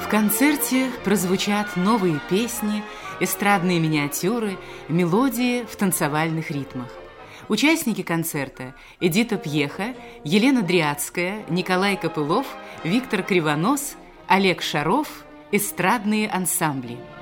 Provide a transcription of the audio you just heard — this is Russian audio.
В концерте прозвучат новые песни, эстрадные миниатюры, мелодии в танцевальных ритмах. Участники концерта – Эдита Пьеха, Елена Дриадская, Николай Копылов, Виктор Кривонос, Олег Шаров, эстрадные ансамбли.